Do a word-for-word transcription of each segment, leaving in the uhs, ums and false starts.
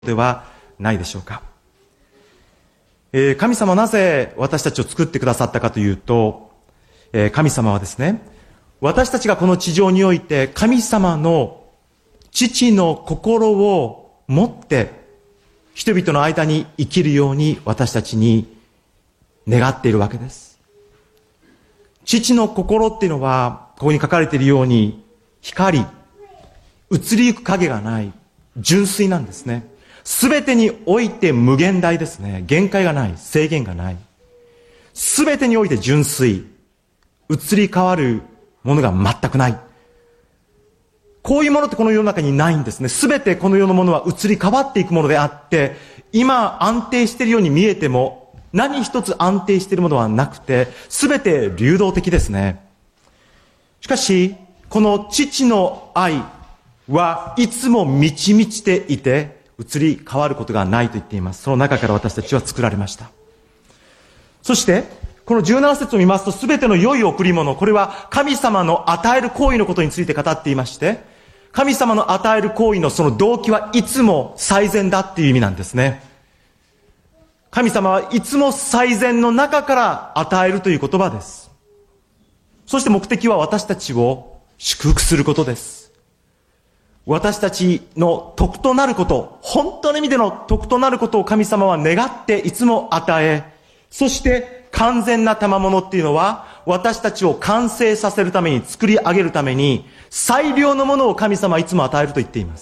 ではないでしょうか。えー、神様はなぜ私たちを作ってくださったかというと、えー、神様はですね、私たちがこの地上において神様の父の心を持って人々の間に生きるように私たちに願っているわけです。父の心っていうのはここに書かれているように光、移りゆく影がない純粋なんですね。すべてにおいて無限大ですね。限界がない、制限がない。すべてにおいて純粋、移り変わるものが全くない。こういうものってこの世の中にないんですね。すべてこの世のものは移り変わっていくものであって、今安定しているように見えても何一つ安定しているものはなくて、すべて流動的ですね。しかし、この父の愛はいつも満ち満ちていて、移り変わることがないと言っています。その中から私たちは作られました。そして、このじゅうなな節を見ますと、すべての良い贈り物、これは神様の与える行為のことについて語っていまして、神様の与える行為のその動機はいつも最善だっていう意味なんですね。神様はいつも最善の中から与えるという言葉です。そして目的は私たちを祝福することです。私たちの徳となること、本当の意味での徳となることを神様は願っていつも与え、そして完全な賜物っていうのは私たちを完成させるために、作り上げるために最良のものを神様はいつも与えると言っています。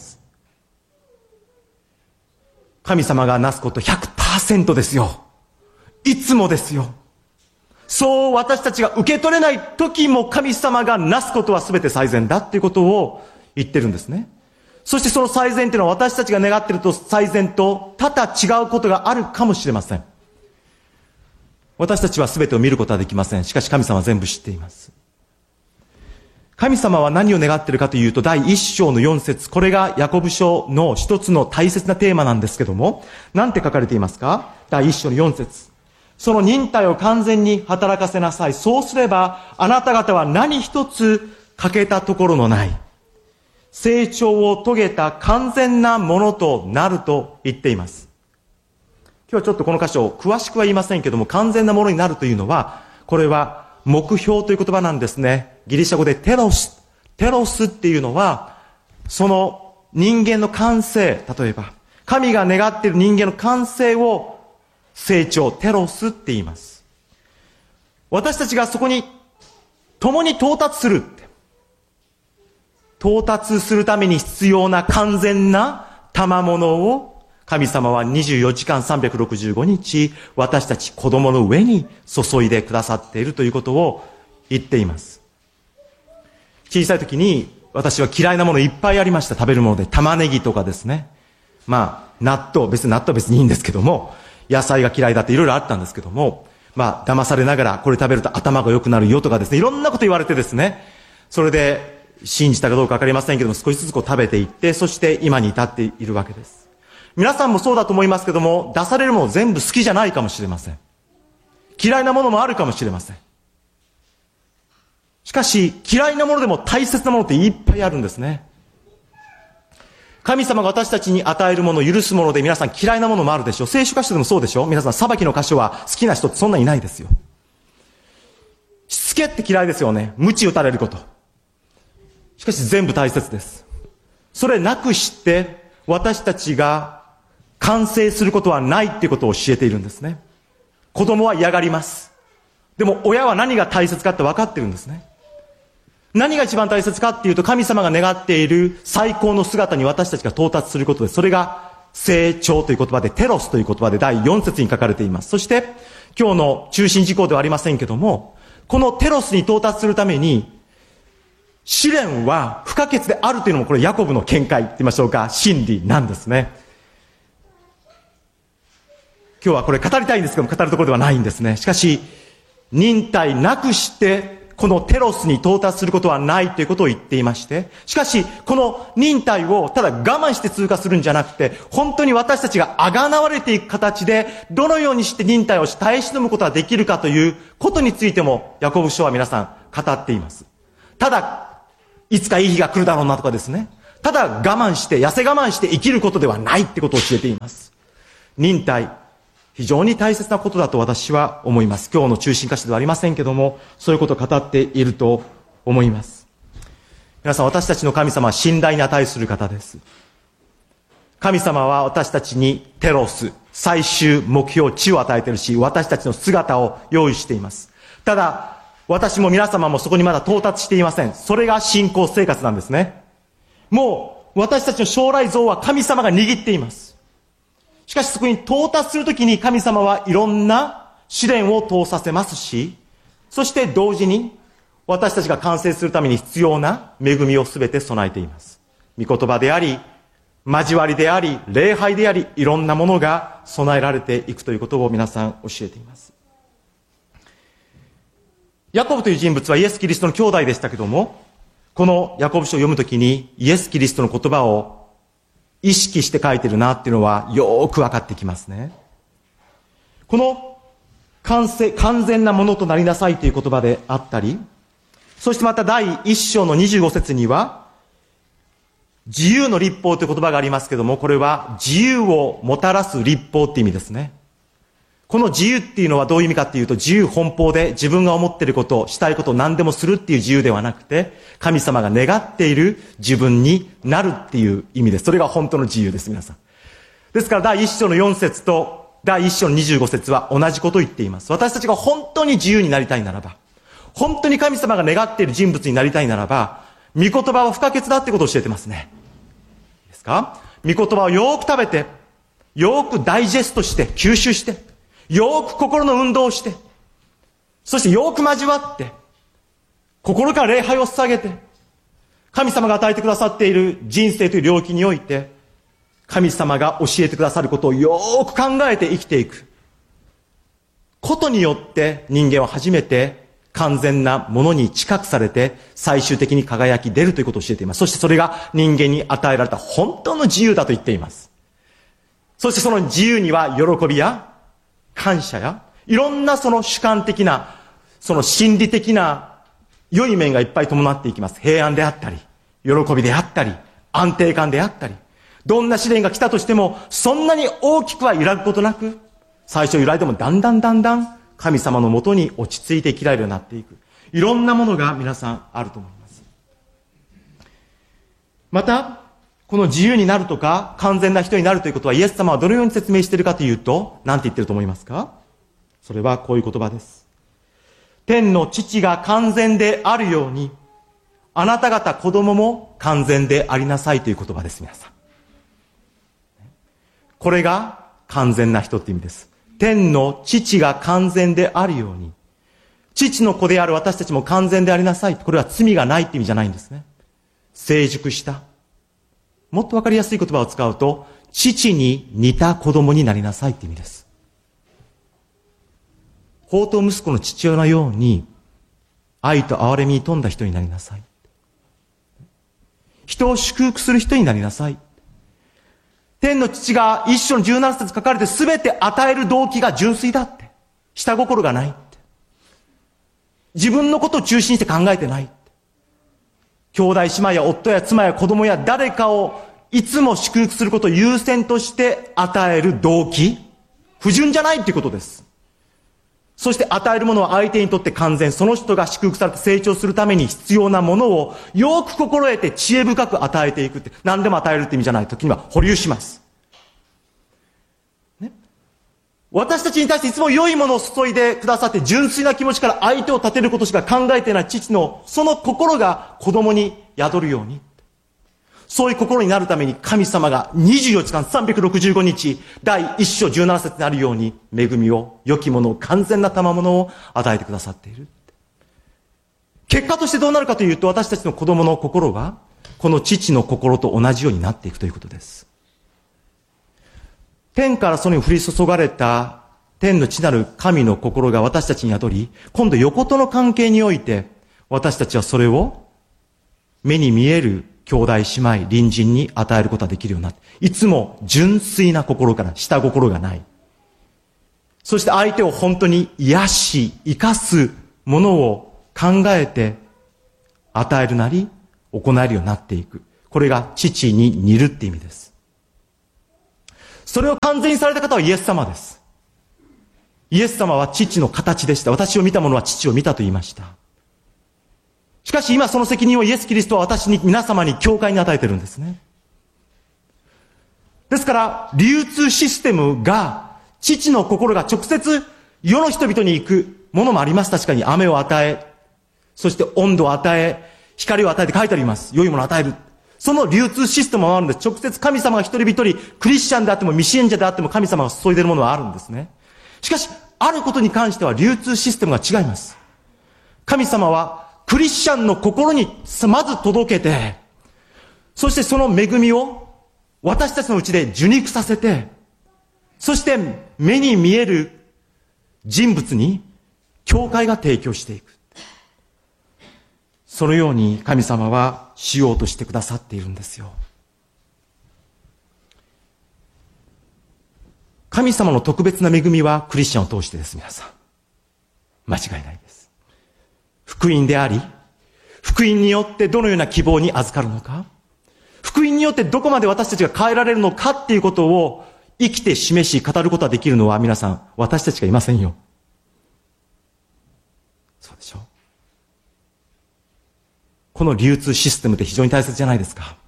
神様がなすこと ひゃくパーセント ですよ。いつもですよ。そう私たちが受け取れない時も神様がなすことは全て最善だっていうことを言ってるんですね。そしてその最善っていうのは私たちが願っていると最善と多々違うことがあるかもしれません。私たちは全てを見ることはできません。しかし神様は全部知っています。神様は何を願っているかというと、第一章の四節、これがヤコブ書の一つの大切なテーマなんですけども、なんて書かれていますか？第一章の四節。その忍耐を完全に働かせなさい。そうすればあなた方は何一つ欠けたところのない成長を遂げた完全なものとなると言っています。今日はちょっとこの箇所を詳しくは言いませんけども、完全なものになるというのは、これは目標という言葉なんですね。ギリシャ語でテロス。テロスっていうのは、その人間の完成、例えば、神が願っている人間の完成を成長、テロスって言います。私たちがそこに共に到達する。到達するために必要な完全な賜物を神様はにじゅうよじかんさんびゃくろくじゅうごにち私たち子供の上に注いでくださっているということを言っています。小さい時に私は嫌いなものいっぱいありました。食べるもので玉ねぎとかですね。まあ納豆、別に納豆は別にいいんですけども、野菜が嫌いだっていろいろあったんですけども、まあ騙されながらこれ食べると頭が良くなるよとかですね、いろんなこと言われてですね、それで信じたかどうかわかりませんけども、少しずつこう食べていって、そして今に至っているわけです。皆さんもそうだと思いますけども、出されるもの全部好きじゃないかもしれません。嫌いなものもあるかもしれません。しかし、嫌いなものでも大切なものっていっぱいあるんですね。神様が私たちに与えるもの、許すもので皆さん嫌いなものもあるでしょう。聖書箇所でもそうでしょう。皆さん、裁きの箇所は好きな人ってそんなにいないですよ。しつけって嫌いですよね。鞭打たれること。しかし全部大切です。それなくして私たちが完成することはないっていうことを教えているんですね。子供は嫌がります。でも親は何が大切かって分かってるんですね。何が一番大切かっていうと、神様が願っている最高の姿に私たちが到達することです。それが成長という言葉で、テロスという言葉でだいよん節に書かれています。そして今日の中心事項ではありませんけども、このテロスに到達するために試練は不可欠であるというのも、これヤコブの見解って言いましょうか、真理なんですね。今日はこれ語りたいんですけども、語るところではないんですね。しかし、忍耐なくしてこのテロスに到達することはないということを言っていまして、しかしこの忍耐をただ我慢して通過するんじゃなくて、本当に私たちがあがなわれていく形でどのようにして忍耐を耐え忍むことができるかということについてもヤコブ書は皆さん語っています。ただいつかいい日が来るだろうなとかですね、 ただ我慢して、痩せ我慢して生きることではないってことを教えています。忍耐、非常に大切なことだと私は思います。今日の中心歌詞ではありませんけども、そういうことを語っていると思います。皆さん、私たちの神様は信頼に値する方です。神様は私たちにテロス、最終目標、地を与えているし、私たちの姿を用意しています。ただ、私も皆様もそこにまだ到達していません。それが信仰生活なんですね。もう、私たちの将来像は神様が握っています。しかしそこに到達するときに神様はいろんな試練を通させますし、そして同時に私たちが完成するために必要な恵みをすべて備えています。御言葉であり、交わりであり、礼拝であり、いろんなものが備えられていくということを皆さん教えています。ヤコブという人物はイエス・キリストの兄弟でしたけども、このヤコブ書を読むときにイエス・キリストの言葉を意識して書いてるなっていうのはよーく分かってきますね。この完成、完全なものとなりなさいという言葉であったり、そしてまた第一章のにじゅうご節には、自由の律法という言葉がありますけども、これは自由をもたらす律法って意味ですね。この自由っていうのはどういう意味かっていうと、自由奔放で自分が思っていること、したいことを何でもするっていう自由ではなくて、神様が願っている自分になるっていう意味です。それが本当の自由です、皆さん。ですから第一章のよん節と第一章のにじゅうご節は同じことを言っています。私たちが本当に自由になりたいならば、本当に神様が願っている人物になりたいならば、御言葉は不可欠だってことを教えてますね。いいですか？御言葉をよーく食べて、よーくダイジェストして、吸収して、よーく心の運動をして、そしてよーく交わって、心から礼拝を捧げて、神様が与えてくださっている人生という領域において、神様が教えてくださることをよーく考えて生きていくことによって人間は初めて完全なものに近くされて最終的に輝き出るということを教えています。そしてそれが人間に与えられた本当の自由だと言っています。そしてその自由には喜びや感謝やいろんなその主観的なその心理的な良い面がいっぱい伴っていきます。平安であったり喜びであったり安定感であったり、どんな試練が来たとしてもそんなに大きくは揺らぐことなく、最初揺らいでもだんだんだんだん神様のもとに落ち着いて生きられるようになっていく、いろんなものが皆さんあると思います。またこの自由になるとか完全な人になるということはイエス様はどのように説明しているかというと、何て言ってると思いますか？それはこういう言葉です。天の父が完全であるようにあなた方子供も完全でありなさいという言葉です。皆さん、これが完全な人って意味です。天の父が完全であるように、父の子である私たちも完全でありなさい。これは罪がないって意味じゃないんですね。成熟した、もっとわかりやすい言葉を使うと、父に似た子供になりなさいって意味です。放蕩息子の父親のように愛と憐れみに富んだ人になりなさい。人を祝福する人になりなさい。天の父が一章のじゅうなな節書かれて全て与える動機が純粋だって。下心がないって。自分のことを中心にして考えてないって。兄弟姉妹や夫や妻や子供や誰かをいつも祝福することを優先として与える動機、不純じゃないっていうことです。そして与えるものは相手にとって完全、その人が祝福されて成長するために必要なものをよく心得て知恵深く与えていくって、何でも与えるって意味じゃない。時には保留します、ね、私たちに対していつも良いものを注いでくださって、純粋な気持ちから相手を立てることしか考えていない父のその心が子供に宿るように、そういう心になるために神様がにじゅうよじかんさんびゃくろくじゅうごにち第一章じゅうなな節にあるように恵みを、良きものを、完全な賜物を与えてくださっている。結果としてどうなるかというと、私たちの子供の心はこの父の心と同じようになっていくということです。天からそれに降り注がれた天の父なる神の心が私たちに宿り、今度横との関係において私たちはそれを目に見える兄弟姉妹隣人に与えることができるようになって、いつも純粋な心から下心がない、そして相手を本当に癒し生かすものを考えて与えるなり行えるようになっていく。 これが父に似るって意味です。それを完全にされた方はイエス様です。イエス様は父の形でした。私を見た者は父を見たと言いました。しかし今その責任をイエス・キリストは私に、皆様に、教会に与えてるんですね。ですから、流通システムが、父の心が直接世の人々に行くものもあります。確かに雨を与え、そして温度を与え、光を与えて書いてあります。良いものを与える。その流通システムもあるんです。直接神様が一人一人、クリスチャンであっても未信者であっても神様が注いでいるものはあるんですね。しかし、あることに関しては流通システムが違います。神様はクリスチャンの心にまず届けて、そしてその恵みを私たちのうちで受肉させて、そして目に見える人物に教会が提供していく。そのように神様はしようとしてくださっているんですよ。神様の特別な恵みはクリスチャンを通してです、皆さん。間違いないです。福音であり、福音によってどのような希望に預かるのか、福音によってどこまで私たちが変えられるのかっていうことを生きて示し語ることができるのは皆さん、私たちがいませんよ。そうでしょう。この流通システムって非常に大切じゃないですか。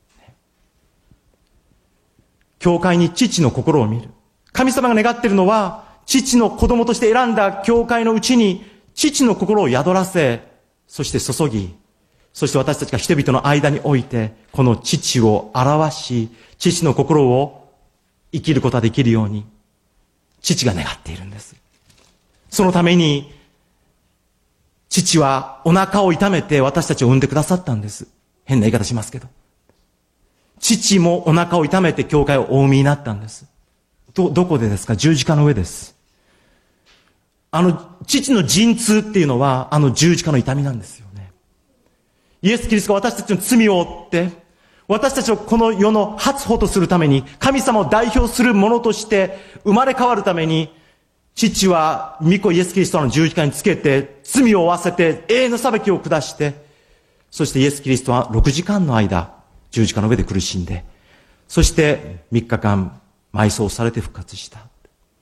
教会に父の心を見る。神様が願っているのは、父の子供として選んだ教会のうちに、父の心を宿らせ、そして注ぎ、そして私たちが人々の間において、この父を表し、父の心を生きることができるように、父が願っているんです。そのために、父はお腹を痛めて私たちを産んでくださったんです。変な言い方しますけど。父もお腹を痛めて教会をお産みになったんです。ど、どこでですか？十字架の上です。あの、父の陣痛っていうのは、あの十字架の痛みなんですよね。イエス・キリストが私たちの罪を負って、私たちをこの世の初歩とするために、神様を代表するものとして生まれ変わるために、父は御子イエス・キリストの十字架につけて、罪を負わせて、永遠の裁きを下して、そしてイエス・キリストはろくじかんの間、十字架の上で苦しんで、そしてみっかかん埋葬されて復活した。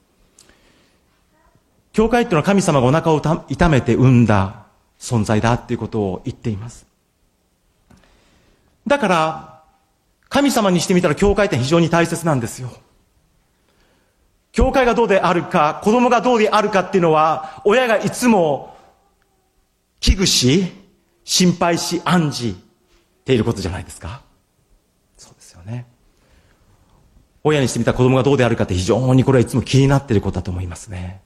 教会っていうのは神様がお腹を痛めて生んだ存在だっていうことを言っています。だから、神様にしてみたら教会って非常に大切なんですよ。教会がどうであるか、子供がどうであるかっていうのは、親がいつも危惧し、心配し、案じていることじゃないですか。そうですよね。親にしてみたら子供がどうであるかって非常にこれはいつも気になっていることだと思いますね。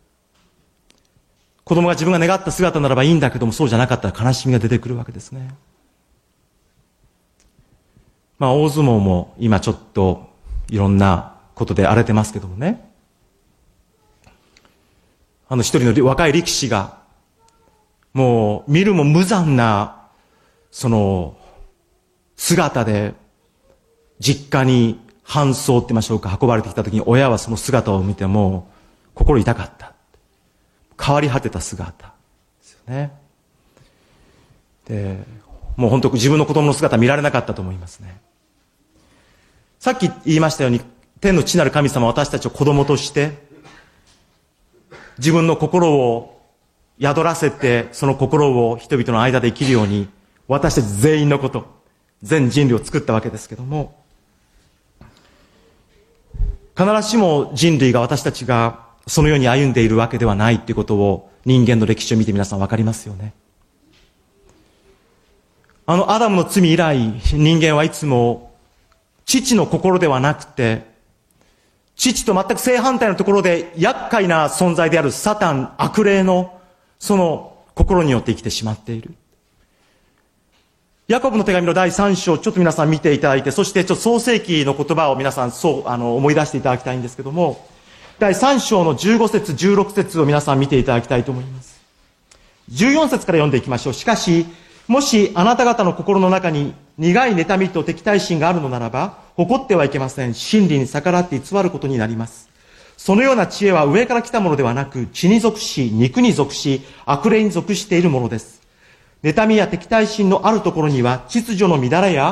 子供が自分が願った姿ならばいいんだけども、そうじゃなかったら悲しみが出てくるわけですね。まあ大相撲も今ちょっといろんなことで荒れてますけどもね。あの一人の若い力士が、もう見るも無残な、その、姿で、実家に搬送って言いましょうか、運ばれてきたときに親はその姿を見ても、心痛かった。変わり果てた姿ですよね。で、もう本当自分の子供の姿見られなかったと思いますね。さっき言いましたように、天の父なる神様は私たちを子供として、自分の心を宿らせて、その心を人々の間で生きるように、私たち全員のこと、全人類を作ったわけですけども、必ずしも人類が私たちがそのように歩んでいるわけではないということを人間の歴史を見て皆さんわかりますよね。あのアダムの罪以来、人間はいつも父の心ではなくて、父と全く正反対のところで厄介な存在であるサタン、悪霊のその心によって生きてしまっている。ヤコブの手紙のだいさん章、ちょっと皆さん見ていただいて、そしてちょっと創世記の言葉を皆さんそうあの思い出していただきたいんですけども、だいさん章のじゅうご節、じゅうろく節を皆さん見ていただきたいと思います。じゅうよん節から読んでいきましょう。しかし、もしあなた方の心の中に苦い妬みと敵対心があるのならば、誇ってはいけません。真理に逆らって偽ることになります。そのような知恵は上から来たものではなく、血に属し、肉に属し、悪霊に属しているものです。妬みや敵対心のあるところには、秩序の乱れや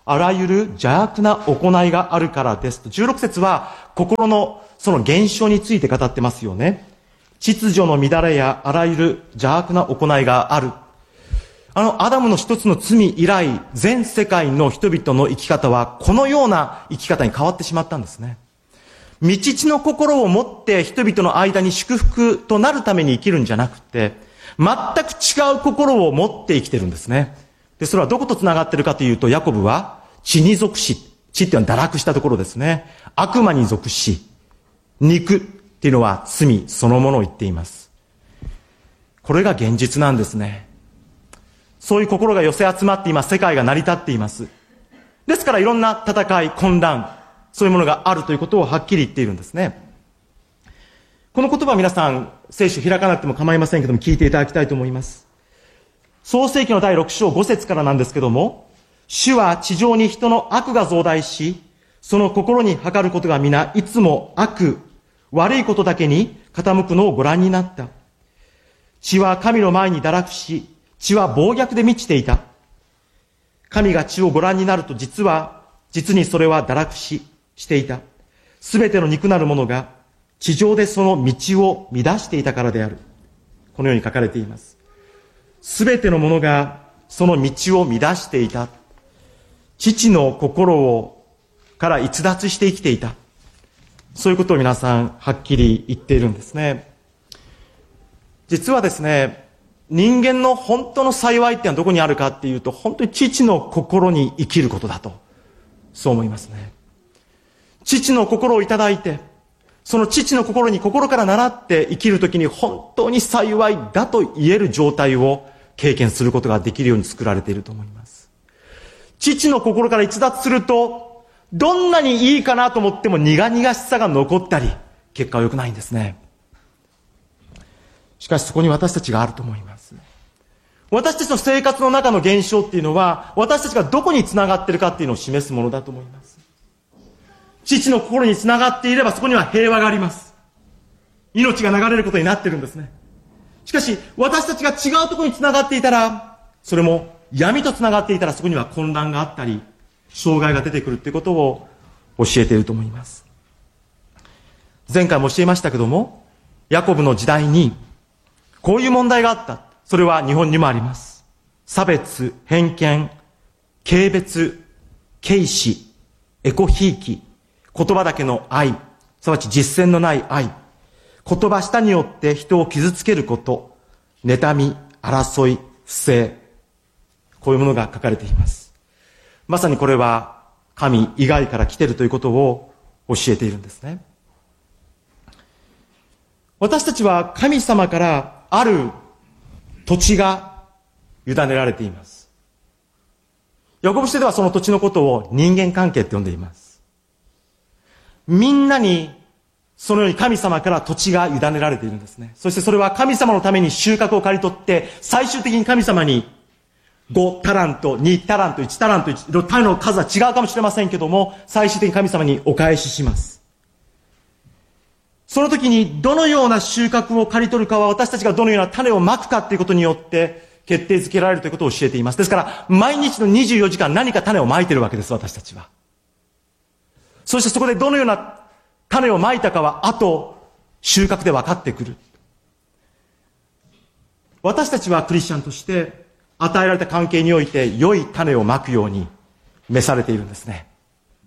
あらゆる邪悪な行いがあるからですと。じゅうろく節は心のその現象について語ってますよね。秩序の乱れやあらゆる邪悪な行いがある。あのアダムの一つの罪以来、全世界の人々の生き方はこのような生き方に変わってしまったんですね。未知の心を持って人々の間に祝福となるために生きるんじゃなくて、全く違う心を持って生きてるんですね。で、それはどこと繋がってるかというと、ヤコブは血に属し、血っていうのは堕落したところですね。悪魔に属し、肉っていうのは罪そのものを言っています。これが現実なんですね。そういう心が寄せ集まって今世界が成り立っています。ですからいろんな戦い、混乱、そういうものがあるということをはっきり言っているんですね。この言葉は皆さん聖書開かなくても構いませんけども聞いていただきたいと思います。創世記のだいろく章ご節からなんですけども、主は地上に人の悪が増大し、その心に計ることが皆いつも悪、悪いことだけに傾くのをご覧になった。地は神の前に堕落し、地は暴虐で満ちていた。神が地をご覧になると実は、実にそれは堕落し、していた。すべての肉なるものが地上でその道を乱していたからである。このように書かれています。すべてのものがその道を乱していた。父の心をから逸脱して生きていた。そういうことを皆さんはっきり言っているんですね。実はですね、人間の本当の幸いってのはどこにあるかっていうと、本当に父の心に生きることだと、そう思いますね。父の心をいただいて、その父の心に心から習って生きるときに本当に幸いだと言える状態を経験することができるように作られていると思います。父の心から逸脱すると、どんなにいいかなと思っても苦々しさが残ったり、結果は良くないんですね。しかしそこに私たちがあると思います。私たちの生活の中の現象っていうのは、私たちがどこにつながっているかっていうのを示すものだと思います。父の心につながっていればそこには平和があります。命が流れることになってるんですね。しかし、私たちが違うところにつながっていたら、それも闇とつながっていたらそこには混乱があったり、障害が出てくるっていうことを教えていると思います。前回も教えましたけども、ヤコブの時代に、こういう問題があった。それは日本にもあります。差別、偏見、軽蔑、軽視、エコひいき、言葉だけの愛、すなわち実践のない愛、言葉下によって人を傷つけること、妬み、争い、不正、こういうものが書かれています。まさにこれは神以外から来ているということを教えているんですね。私たちは神様からある土地が委ねられています。ヤコブ書ではその土地のことを人間関係って呼んでいます。みんなにそのように神様から土地が委ねられているんですね。そしてそれは神様のために収穫を刈り取って、最終的に神様にごタラント、にタラント、いちタラント、種の数は違うかもしれませんけども、最終的に神様にお返しします。その時にどのような収穫を刈り取るかは私たちがどのような種をまくかということによって決定づけられるということを教えています。ですから毎日のにじゅうよじかん何か種をまいているわけです、私たちは。そしてそこでどのような種をまいたかは後収穫で分かってくる。私たちはクリスチャンとして与えられた関係において良い種をまくように召されているんですね。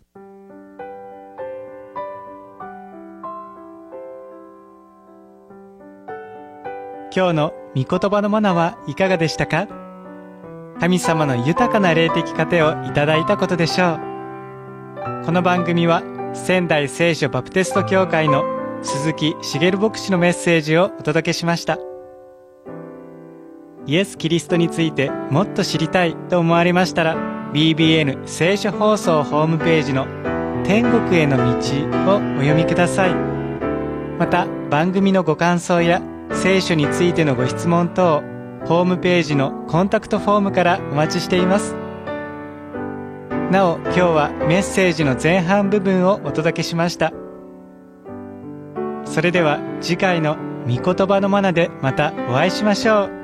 今日の御言葉のマナはいかがでしたか？神様の豊かな霊的糧をいただいたことでしょう。この番組は仙台聖書バプテスト教会の鈴木茂牧師のメッセージをお届けしました。イエス・キリストについてもっと知りたいと思われましたら ビービーエヌ 聖書放送ホームページの天国への道をお読みください。また番組のご感想や聖書についてのご質問等、ホームページのコンタクトフォームからお待ちしています。なお、今日はメッセージの前半部分をお届けしました。それでは次回の御言葉のマナでまたお会いしましょう。